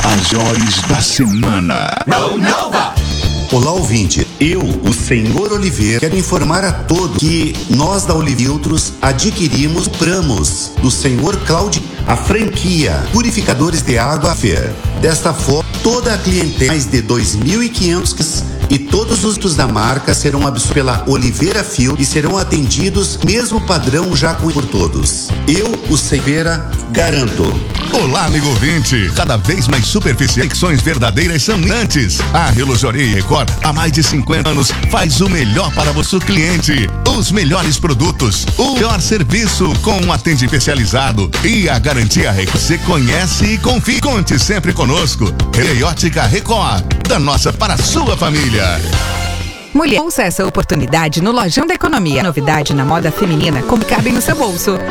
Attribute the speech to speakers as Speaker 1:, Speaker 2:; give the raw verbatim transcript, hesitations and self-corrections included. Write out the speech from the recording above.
Speaker 1: As horas da semana.
Speaker 2: No Nova!
Speaker 3: Olá, ouvinte. Eu, o senhor Oliveira, quero informar a todos que nós da Oliviltros adquirimos, compramos do senhor Claudio a franquia Purificadores de Água Fer. Desta forma, toda a clientela, mais de dois mil e quinhentos e todos os produtos da marca serão absorvidos pela Oliveira Fio e serão atendidos mesmo padrão já com por todos. Eu, o Oliveira, garanto.
Speaker 4: Olá, amigo ouvinte. Cada vez mais superficiais, conexões verdadeiras são antes. A Relojoaria Record, há mais de cinquenta anos, faz o melhor para você, cliente. Os melhores produtos, o melhor serviço com um atendimento especializado e a garantia Record. Você conhece e confia. Conte sempre conosco. Ótica Record, da nossa para a sua família.
Speaker 5: Mulher, ouça essa oportunidade no Lojão da Economia. Novidade na moda feminina, como cabe no seu bolso.